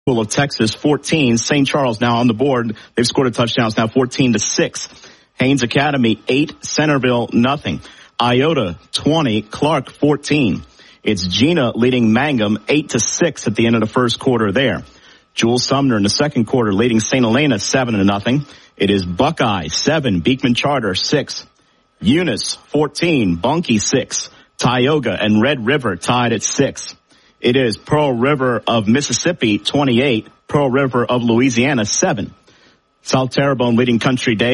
of Texas 14. St. Charles now on the board. They've scored a touchdown. It's now 14-6. Haynes Academy 8, Centerville nothing. Iota 20, Clark 14. It's Gina leading Mangum 8-6 at the end of the first quarter there. Jules Sumner in the second quarter leading St. Helena 7-0. It is Buckeye 7, Beekman Charter 6. Eunice 14, Bunkie 6. Tioga and Red River tied at 6. It is Pearl River of Mississippi 28, Pearl River of Louisiana 7. South Terrebonne leading Country Day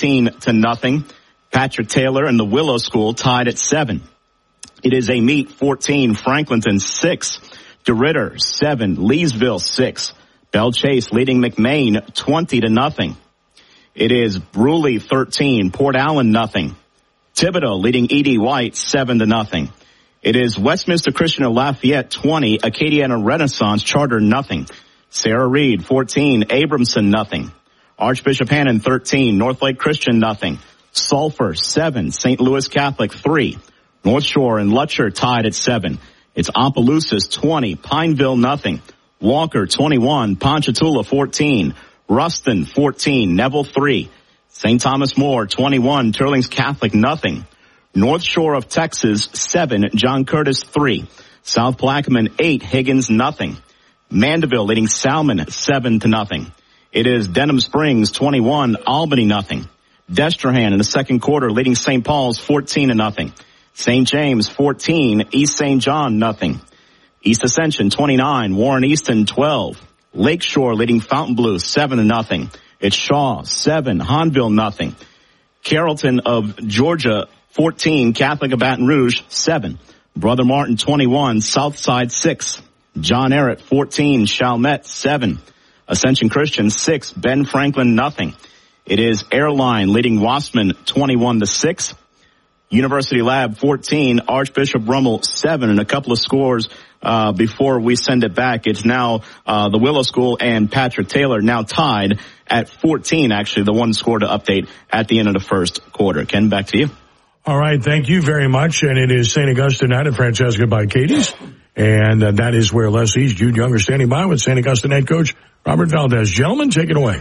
14-0. Patrick Taylor and the Willow School tied at 7. It is Amite 14, Franklinton 6. DeRitter 7, Leesville 6. Belle Chase leading McMain 20-0. It is Bruley 13, Port Allen nothing. Thibodeau leading E.D. White 7-0. It is Westminster Christian of Lafayette 20, Acadiana Renaissance Charter nothing. Sarah Reed 14, Abramson nothing. Archbishop Hannon 13, Northlake Christian nothing. Sulphur 7, St. Louis Catholic 3. North Shore and Lutcher tied at 7. It's Opelousas 20, Pineville nothing. Walker 21, Ponchatoula 14. Ruston 14, Neville 3. St. Thomas More 21, Turlings Catholic nothing. North Shore of Texas 7, John Curtis 3. South Plaquemine 8, Higgins nothing. Mandeville leading Salmon 7-0. It is Denham Springs 21, Albany nothing. Destrehan in the second quarter leading St. Paul's 14-0. St. James 14, East St. John nothing. East Ascension 29, Warren Easton 12. Lakeshore leading Fontainebleau 7-0. It's Shaw 7, Hahnville nothing. Carrollton of Georgia 14, Catholic of Baton Rouge 7. Brother Martin 21, Southside 6. John Ehret 14, Chalmette 7. Ascension Christian 6, Ben Franklin nothing. It is Airline leading Wassman 21-6. University Lab 14, Archbishop Rummel 7, and a couple of scores before we send it back. It's now the Willow School and Patrick Taylor now tied at 14, actually, the one score to update at the end of the first quarter. Ken, back to you. All right, thank you very much. And it is St. Augustine night at Francesca by Katie's. And that is where Leslie's Jude Younger standing by with St. Augustine head coach Robert Valdez. Gentlemen, take it away.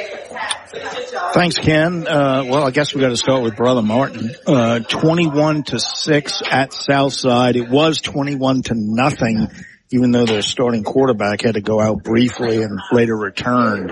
Thanks, Ken. Well, I guess we got to start with Brother Martin. 21-6 at Southside. It was 21-0, even though their starting quarterback had to go out briefly and later returned.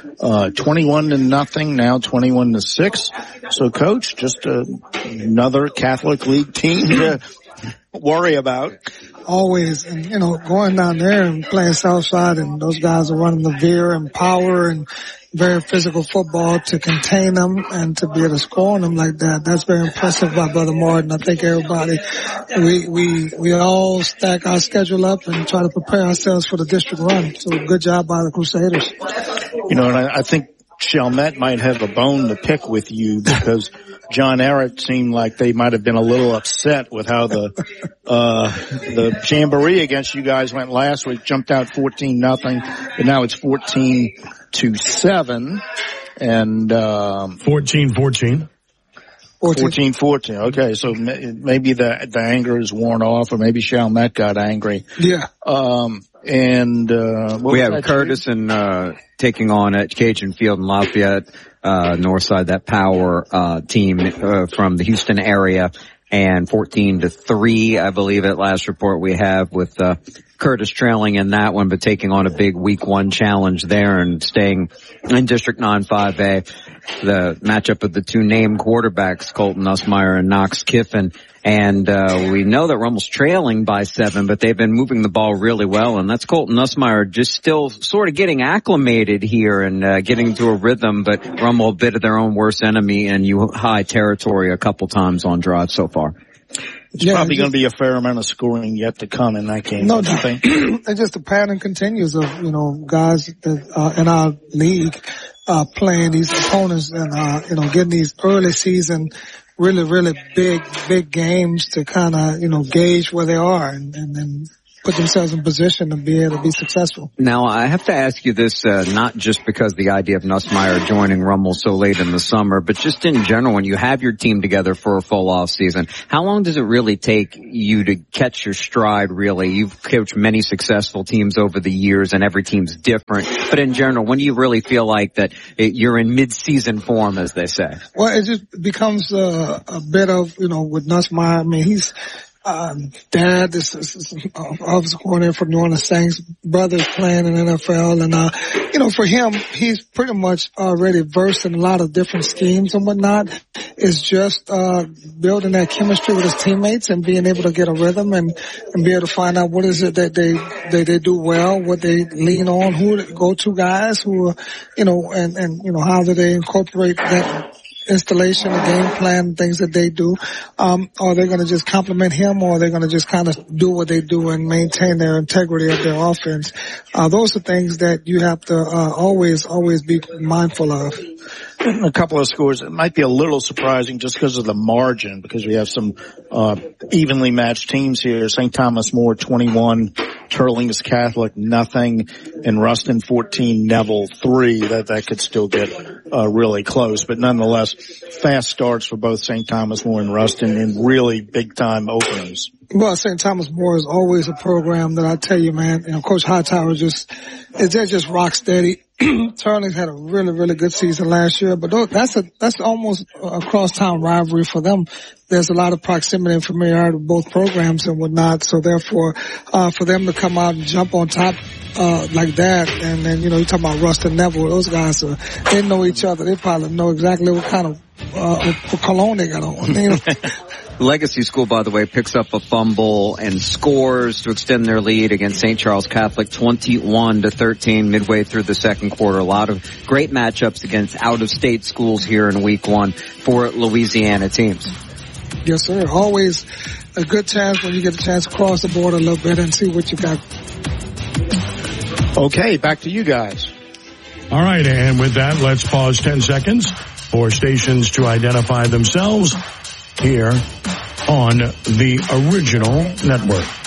21-0, now 21-6. So, Coach, just another Catholic League team to worry about. Always, and going down there and playing Southside, and those guys are running the veer and power and very physical football to contain them and to be able to score on them like that. That's very impressive by Brother Martin. I think everybody, we all stack our schedule up and try to prepare ourselves for the district run. So good job by the Crusaders. And I think Chalmette might have a bone to pick with you because John Ehret seemed like they might have been a little upset with how the jamboree against you guys went last week. Jumped out 14-0, but now it's 14-7 and 14-14. 14-14. Okay, so maybe the anger is worn off, or maybe Chalmette got angry. Yeah. We have Curtis and taking on at Cajun Field in Lafayette, Northside, that power team from the Houston area, and 14-3, I believe, at last report we have, with Curtis trailing in that one, but taking on a big week 1 challenge there and staying in District 9-5A. The matchup of the two named quarterbacks, Colton Nussmeier and Knox Kiffin. And we know that Rummel's trailing by 7, but they've been moving the ball really well. And that's Colton Nussmeier just still sort of getting acclimated here and getting to a rhythm. But Rummel a bit of their own worst enemy, and you high territory a couple times on drive so far. It's probably going to be a fair amount of scoring yet to come in that game. No, I think. It's just the pattern continues of, guys that in our league playing these opponents and, getting these early season really, really big games to kind of, gauge where they are. And then put themselves in position to be able to be successful. Now, I have to ask you this, not just because the idea of Nussmeier joining Rummel so late in the summer, but just in general, when you have your team together for a full off season, how long does it really take you to catch your stride, really? You've coached many successful teams over the years, and every team's different. But in general, when do you really feel like that you're in mid-season form, as they say? Well, it just becomes a bit of, with Nussmeier. I mean, he's dad is offensive coordinator for New Orleans Saints. Brother's playing in NFL, and for him, he's pretty much already versed in a lot of different schemes and whatnot. It's just building that chemistry with his teammates and being able to get a rhythm and be able to find out what is it that they do well, what they lean on, who the go-to guys, who are, and how do they incorporate that installation, the game plan, things that they do. Are they going to just compliment him, or are they going to just kind of do what they do and maintain their integrity of their offense? Those are things that you have to always be mindful of. A couple of scores. It might be a little surprising just because of the margin, because we have some evenly matched teams here. St. Thomas More 21, Teurlings Catholic nothing, and Ruston 14, Neville 3. That could still get really close, but nonetheless, fast starts for both St. Thomas More and Ruston in really big time openings. Well, St. Thomas More is always a program that I tell you, man, Coach Hightower they're just rock steady. Teurlings had a really, really good season last year, but that's almost a crosstown rivalry for them. There's a lot of proximity and familiarity with both programs and whatnot, so therefore, for them to come out and jump on top, like that, and then, you talk about Ruston Neville, those guys, they know each other. They probably know exactly what kind of cologne they got on. Legacy School, by the way, picks up a fumble and scores to extend their lead against St. Charles Catholic 21-13 midway through the second quarter. A lot of great matchups against out-of-state schools here in week one for Louisiana teams. Yes, sir. Always a good chance when you get a chance to cross the border a little bit and see what you got. Okay, back to you guys. All right, and with that, let's pause 10 seconds for stations to identify themselves here on the original network.